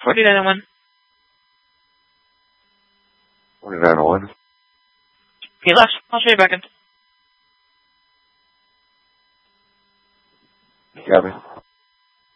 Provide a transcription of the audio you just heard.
4901. 4901. Okay, left. I'll show you back in. Got me.